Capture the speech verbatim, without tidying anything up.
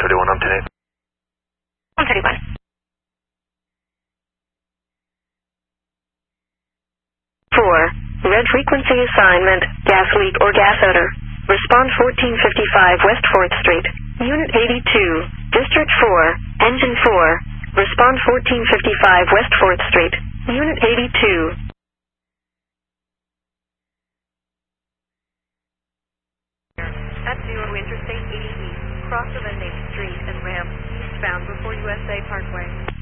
thirty-one, I'm ten eight. one thirty-one. four. Red frequency assignment, gas leak or gas odor. Respond fourteen fifty-five West fourth Street. Unit eighty-two, District four, Engine four. Respond fourteen fifty-five West fourth Street. Unit eighty-two. At zero Interstate eighty East, cross of N eighth Street and ramp eastbound before U S A Parkway.